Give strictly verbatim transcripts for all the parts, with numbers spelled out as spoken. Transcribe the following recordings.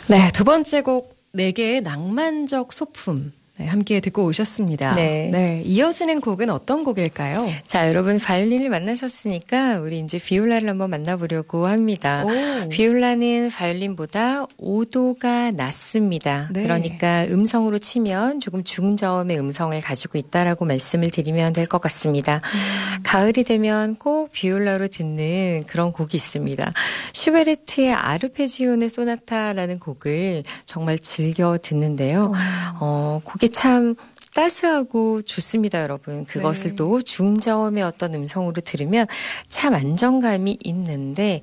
네, 두 번째 곡 네 개의 낭만적 소품. 네, 함께 듣고 오셨습니다. 네. 네, 이어지는 곡은 어떤 곡일까요? 자, 여러분 바이올린을 만나셨으니까 우리 이제 비올라를 한번 만나보려고 합니다. 오. 비올라는 바이올린보다 오 도가 낮습니다. 네. 그러니까 음성으로 치면 조금 중저음의 음성을 가지고 있다라고 말씀을 드리면 될 것 같습니다. 음. 가을이 되면 꼭 비올라로 듣는 그런 곡이 있습니다. 슈베르트의 아르페지오네 소나타라는 곡을 정말 즐겨 듣는데요. 오. 어, 곡이 참 따스하고 좋습니다, 여러분. 그것을 네. 또 중저음의 어떤 음성으로 들으면 참 안정감이 있는데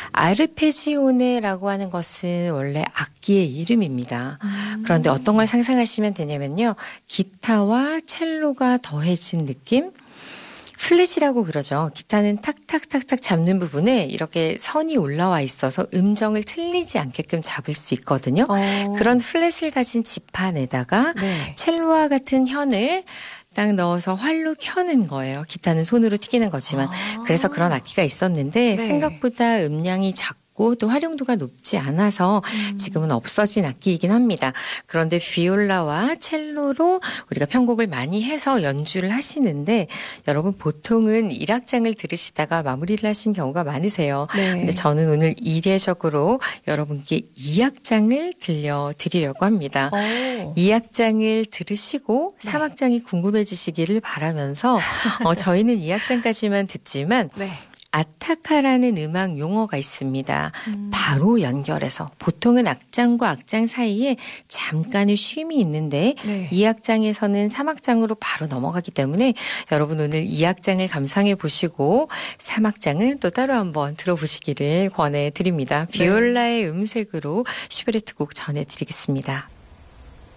아르페지오네라고 하는 것은 원래 악기의 이름입니다. 음. 그런데 어떤 걸 상상하시면 되냐면요. 기타와 첼로가 더해진 느낌? 플랫이라고 그러죠. 기타는 탁탁탁탁 잡는 부분에 이렇게 선이 올라와 있어서 음정을 틀리지 않게끔 잡을 수 있거든요. 어. 그런 플랫을 가진 지판에다가 네. 첼로와 같은 현을 딱 넣어서 활로 켜는 거예요. 기타는 손으로 튀기는 거지만. 아. 그래서 그런 악기가 있었는데 네. 생각보다 음량이 작고 또 활용도가 높지 않아서 음. 지금은 없어진 악기이긴 합니다. 그런데 비올라와 첼로로 우리가 편곡을 많이 해서 연주를 하시는데 여러분 보통은 일 악장을 들으시다가 마무리를 하신 경우가 많으세요. 네. 근데 저는 오늘 이례적으로 여러분께 이 악장을 들려드리려고 합니다. 오. 이 악장을 들으시고 네. 삼 악장이 궁금해지시기를 바라면서 어, 저희는 이 악장까지만 듣지만 네. 아타카라는 음악 용어가 있습니다. 음. 바로 연결해서 보통은 악장과 악장 사이에 잠깐의 쉼이 있는데 네. 이 악장에서는 삼 악장으로 바로 넘어가기 때문에 여러분 오늘 이 악장을 감상해 보시고 삼 악장은 또 따로 한번 들어보시기를 권해드립니다. 비올라의 음색으로 슈베르트 곡 전해드리겠습니다.